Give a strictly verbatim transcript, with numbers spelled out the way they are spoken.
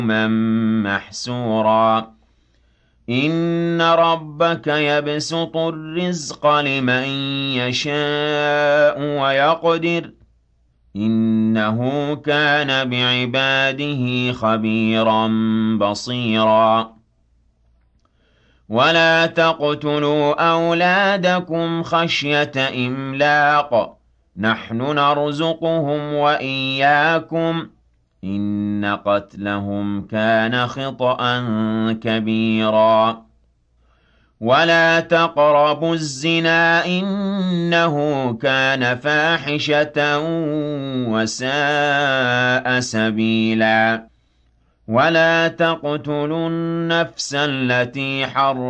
يَوْمًا مَّحْسُورًا إِنَّ رَبَّكَ يَبْسُطُ الرِّزْقَ لِمَن يَشَاءُ وَيَقْدِرُ إِنَّهُ كَانَ بِعِبَادِهِ خَبِيرًا بَصِيرًا وَلَا تَقْتُلُوا أَوْلَادَكُمْ خَشْيَةَ إِمْلَاقٍ ۖ نَّحْنُ نَرْزُقُهُمْ وَإِيَّاكُمْ ۚ إِنَّ قَتْلَهُمْ كَانَ خِطْئًا كَبِيرًا وَلَا تَقْرَبُوا الزِّنَا ۖ إِنَّهُ كَانَ فَاحِشَةً وَسَاءَ سَبِيلًا وَلَا تَقْتُلُوا النَّفْسَ الَّتِي حَرَّمَ